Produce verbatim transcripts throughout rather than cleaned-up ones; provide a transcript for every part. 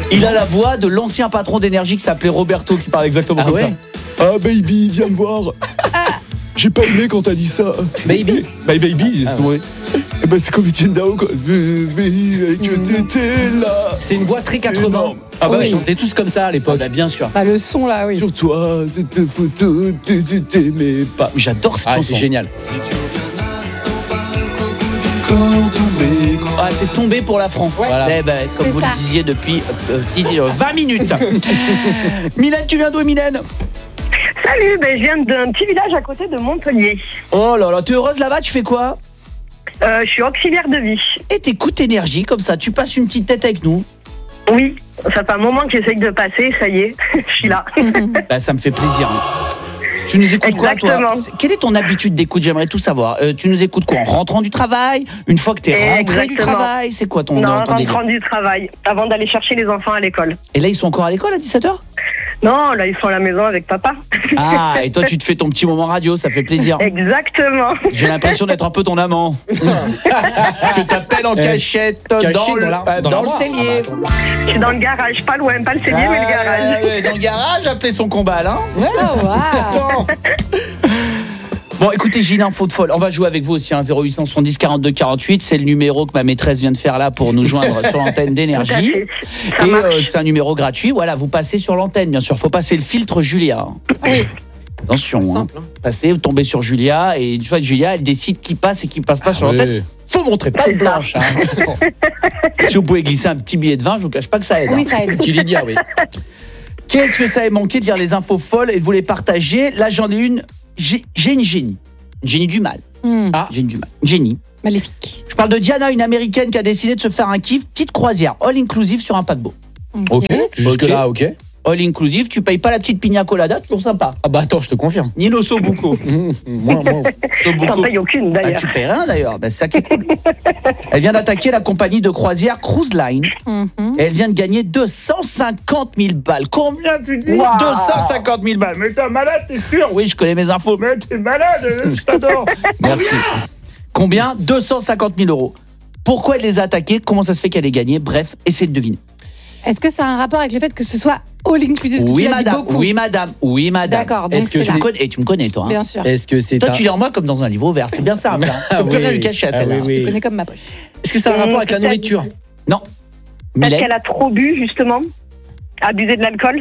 Il a la voix de l'ancien patron d'énergie qui s'appelait Roberto, qui parle exactement Ah comme ouais ça. Ah baby, viens me voir. J'ai pas aimé quand t'as dit ça. Baby. Bye baby, Ah ouais. Eh ben c'est comme Etienne Dao quand baby, que t'étais là. C'est une voix très C'est quatre-vingts. énorme. Ah bah Oui. ils chantaient tous comme ça à l'époque. Bah, bien sûr. Bah, le son là, oui. Sur toi, cette photo, t'aimais pas. J'adore cette Ah chanson. c'est génial. Ah, c'est tombé pour la France. Voilà. Eh ben, comme C'est vous ça. le disiez depuis euh, euh, vingt minutes. Mylène, tu viens d'où, Mylène? Salut, ben, je viens d'un petit village à côté de Montpellier. Oh là là, t'es heureuse là-bas? Tu fais quoi? Euh, je suis auxiliaire de vie. Et t'écoutes Énergie, comme ça, tu passes une petite tête avec nous. Oui, ça fait un moment que j'essaye de passer, ça y est, je suis là. Bah, ça me fait plaisir. Tu nous écoutes quoi, toi? Exactement. C'est- Quelle est ton habitude d'écoute? J'aimerais tout savoir. Euh, tu nous écoutes quoi? En rentrant du travail? Une fois que t'es rentré du Exactement. travail? C'est quoi ton, Non, ton délire? rentrant du travail, avant d'aller chercher les enfants à l'école. Et là, ils sont encore à l'école à dixsept heures? Non, là, ils sont à la maison avec papa. Ah, et toi, tu te fais ton petit moment radio, ça fait plaisir. Exactement. J'ai l'impression d'être un peu ton amant. Je t'appelle en Eh, cachette, caché dans, le, dans la- euh, dans dans le l'armoire. cellier. Ah bah, attends. Je suis dans le garage, pas loin, pas le cellier, mais le garage. Ah, ouais, dans le garage, appelez son combat là. Oh, wow. Attends. Bon, écoutez, j'ai une info de folle. On va jouer avec vous aussi, hein, zéro huit cent soixante-dix quarante-deux quarante-huit. C'est le numéro que ma maîtresse vient de faire là pour nous joindre sur l'antenne Tout à d'énergie. fait. Ça Et marche. euh, c'est un numéro gratuit. Voilà, vous passez sur l'antenne, bien sûr. Faut passer le filtre Julia. Oui. Attention, hein. Simple, hein. Passez, vous tombez sur Julia et une fois que Julia, elle décide qui passe et qui passe pas sur Ah l'antenne. ouais. Faut montrer pas de blanche. Hein. Si vous pouvez glisser un petit billet de vin, je vous cache pas que ça aide. Oui, hein. ça aide. Petit Lydia, oui. Qu'est-ce que ça a manqué de dire les infos folles et de vous les partager? Là, j'en ai une. J'ai j'ai une génie. Une génie du mal. Hmm. Ah, j'ai une du mal. Génie. Maléfique. Je parle de Diana, une américaine qui a décidé de se faire un kiff, petite croisière, all inclusive sur un paquebot. Ok, jusque Ok. là, ok. All inclusive, tu payes pas la petite pina colada, toujours sympa. Ah bah attends, je te confirme. Ni l'ossobuco. moi, moi, J'en Ossobuco. paye aucune Ah, d'ailleurs. tu payes rien d'ailleurs, ben, c'est ça qui est cool. Elle vient d'attaquer la compagnie de croisière Cruise Line. Mhm. Et elle vient de gagner deux cent cinquante mille balles. Combien tu dis? Wow. deux cent cinquante mille balles. Mais t'es malade, t'es sûr? Oui, je connais mes infos. Mais t'es malade, je t'adore. Merci. Combien? deux cent cinquante mille euros. Pourquoi elle les a attaqués? Comment ça se fait qu'elle ait gagné? Bref, essayez de deviner. Est-ce que ça a un rapport avec le fait que ce soit all inclusive? Parce que Oui, tu l'as dit madame. beaucoup. Oui, madame. Oui, madame. D'accord, donc Est-ce que c'est Tu ça. me connais, et tu me connais, toi. Hein. Bien sûr. Est-ce que c'est Toi, un... tu lis en moi comme dans un livre ouvert. C'est bien simple. Hein. Ah Tu peux plus oui. rien lui cacher à Ah celle-là. oui, Je oui. te connais comme ma poche. Est-ce que ça a un rapport avec la nourriture? Non. Est-ce Mylène. qu'elle a trop bu, justement? Abusé de l'alcool?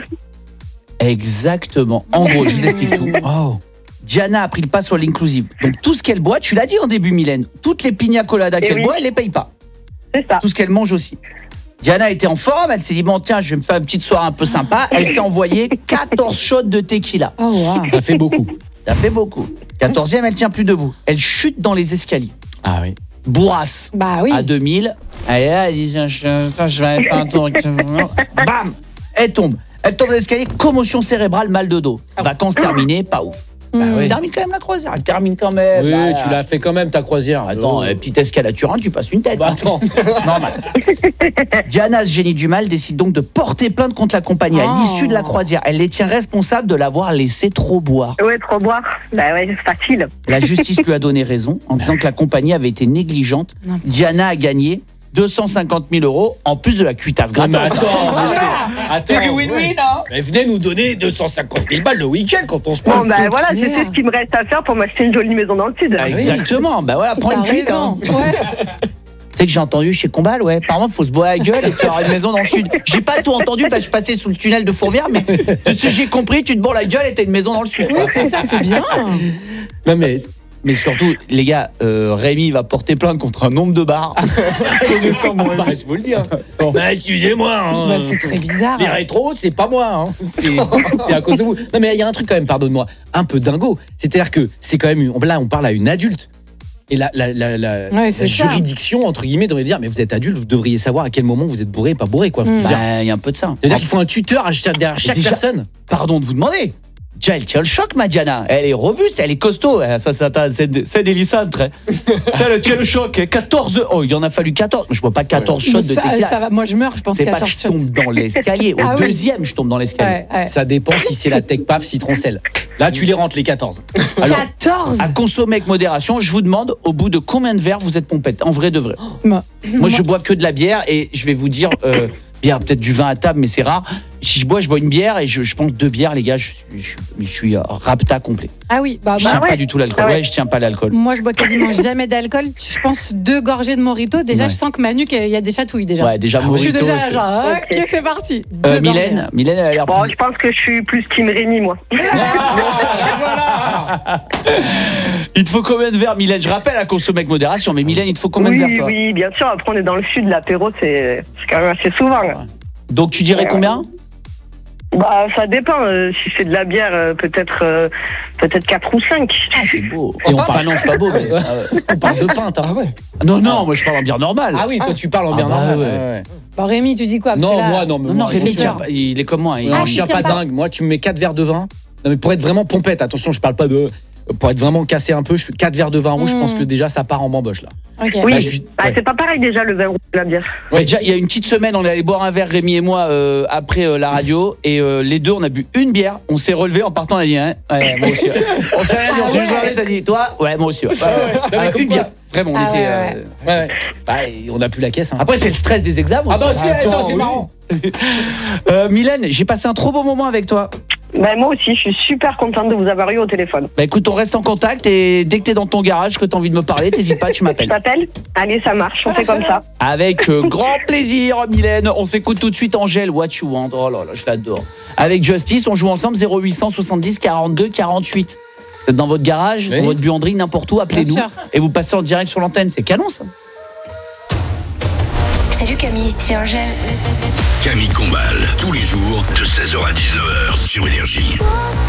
Exactement. En gros, je vous explique tout. Oh. Diana a pris le pas sur l'inclusive. Donc tout ce qu'elle boit, tu l'as dit en début, Mylène, toutes les pina coladas Eh qu'elle oui. boit, elle les paye pas. C'est ça. Tout ce qu'elle mange aussi. Diana était en forme, elle s'est dit bon tiens, je vais me faire une petite soirée un peu sympa. Elle s'est envoyée quatorze shots de tequila. Oh, wow. Ça fait beaucoup. Ça fait beaucoup. quatorzième, elle tient plus debout. Elle chute dans les escaliers. Ah oui. Bourrasse. Bah oui. À deux mille. Et là, elle dit je, je- je vais aller faire un tour. Bam. Elle tombe. Elle tombe dans l'escalier, commotion cérébrale, mal de dos. Vacances terminées, pas ouf. Bah Elle oui. termine quand même la croisière. Elle termine quand même. Oui, Voilà. tu l'as fait quand même ta croisière. Attends, Oh. euh, petite escale à Turin, tu passes une tête. Bah hein. attends. Normal. Diana, ce génie du mal, décide donc de porter plainte contre la compagnie à Oh. l'issue de la croisière. Elle les tient responsables de l'avoir laissé trop boire. Ouais, trop boire. Bah ouais, c'est facile. La justice lui a donné raison en disant que la compagnie avait été négligente. N'importe Diana a gagné deux cent cinquante mille euros en plus de la cuitasse Non, mais gratos. attends, mais c'est- attends. C'est du win-win, hein. Mais venez nous donner deux cent cinquante mille balles le week-end quand on se Bon, passe. bah voilà, clair. c'est ce qu'il me reste à faire pour m'acheter une jolie maison dans le sud. Ah, exactement. Bah voilà, prends T'as une cuite. raison. Hein. Ouais. Tu sais que j'ai entendu chez Combal, ouais. Apparemment, faut se boire la gueule et tu auras une maison dans le sud. J'ai pas tout entendu parce que je suis passé sous le tunnel de Fourvière, mais de ce que j'ai compris, tu te bourres la gueule et t'as une maison dans le sud. Oui, c'est ça, c'est bien. Non mais Mais surtout, les gars, euh, Rémi va porter plainte contre un nombre de bars. bah, je vous le dis. Hein. Bah, excusez-moi. Hein. Bah, c'est très bizarre. Les rétros, c'est pas moi. Hein. C'est c'est à cause de vous. Non mais il y a un truc quand même, pardonne-moi, un peu dingo. C'est-à-dire que c'est quand même une- là on parle à une adulte. Et la, la, la, la, Ouais, c'est la ça. juridiction, entre guillemets, devrait dire mais vous êtes adulte, vous devriez savoir à quel moment vous êtes bourré, pas bourré, quoi. Mm. Je veux dire, Bah, il y a un peu de ça. C'est-à-dire qu'il faut un tuteur à chaque- derrière chaque Déjà- personne. Pardon de vous demander. Déjà, elle tient le choc, ma Diana. Elle est robuste, elle est costaud. Eh, Ça, ça, ça, c'est c'est délicat, très. Ça, elle tient le choc. quatorze. Oh, il en a fallu quatorze. Je vois pas quatorze shots Mais de ça, tequila. ça va, moi je meurs, je pense C'est qu'à pas que je tombe dans l'escalier. Au Ah oui. deuxième, je tombe dans l'escalier. Ouais, ouais. Ça dépend si c'est la tech paf citron sel. Là tu les rentres les quatorze. Alors, quatorze. à consommer avec modération, je vous demande au bout de combien de verres vous êtes pompette, en vrai de vrai. Moi, Moi, je bois que de la bière et je vais vous dire, euh, bière, peut-être du vin à table, mais c'est rare. Si je bois, je bois une bière et je, je pense deux bières, les gars, je, suis- je, suis- je suis euh, rapta complet. Ah oui, bah, Je bah, tiens ouais. pas du tout l'alcool. Ah ouais. Ouais, je tiens pas l'alcool. moi je bois quasiment jamais d'alcool. Je pense deux gorgées de Morito. Déjà, Ouais. je sens que Manu, il y a des chatouilles déjà. Ouais, déjà, je suis Morito, déjà c'est- genre, ok, Ok. c'est parti. Euh, Deux gorgées. Mylène, Mylène, elle a l'air Bon, plus- je pense que je suis plus team Rémi, moi. Il te faut combien de verres, Mylène? Je rappelle à consommer avec modération, mais Mylène, il te faut combien de verres, Oui, toi? oui, bien sûr. Après, on est dans le sud, l'apéro, c'est c'est quand même assez souvent. là. Donc, tu dirais combien? Bah, ça dépend. euh, si c'est de la bière, euh, peut-être euh, peut-être quatre ou cinq. C'est beau. Et on parle, non, c'est pas beau, mais. On parle de pinte. Ah ouais. Non, non, moi, je parle en bière normale. Ah oui, toi tu parles en Ah bien bah normal. ouais. Ouais, ouais. Bon, Rémi, tu dis quoi? Parce Non, que là- moi non, mais Non, non, moi, Rémi, je tiens, suis- il est comme moi. il- Non, Ah, je tu tiens tiens pas pas. dingue. Moi, tu me mets quatre verres de vin. Non, mais pour être vraiment pompette, attention, je parle pas de. Pour être vraiment cassé un peu, je fais quatre verres de vin rouge, je pense Mm. que déjà ça part en bamboche là. Ok. Oui, Bah, je suis- bah, ouais. c'est pas pareil déjà le vin rouge de la bière. Ouais, déjà, il y a une petite semaine, on est allé boire un verre, Rémi et moi, euh, après euh, la radio. Et euh, les deux, on a bu une bière. On s'est relevé en partant, on a dit, hein, ouais, moi aussi. On s'est rien dit, on s'est juste regardé, t'as dit, toi? Ouais, moi aussi. Ouais. mais Avec comme une quoi. bière. Vraiment, on Ah était. ouais, euh, ouais. Ouais, ouais. Bah, et on a plus la caisse. Hein. Après, c'est le stress des examens. Ah bah aussi. si, attends, t'es oui. marrant. Euh, Mylène, j'ai passé un trop beau moment avec toi. Bah, moi aussi, je suis super contente de vous avoir eu au téléphone. Bah écoute, on reste en contact et dès que t'es dans ton garage, que t'as envie de me parler, t'hésites pas, tu Je m'appelles. t'appelle? Allez, ça marche, on fait comme ça. Avec euh, grand plaisir, Mylène. On s'écoute tout de suite Angèle, What You Want. Oh là là, je l'adore. Avec Justice, on joue ensemble zéro huit cent soixante-dix quarante-deux quarante-huit. Vous êtes dans votre garage, Oui. dans votre buanderie, n'importe où, appelez-nous. Bien sûr. Et vous passez en direct sur l'antenne. C'est canon, ça. Salut Camille, c'est Angèle. Camille Combal, tous les jours de seize heures à dix heures sur Énergie.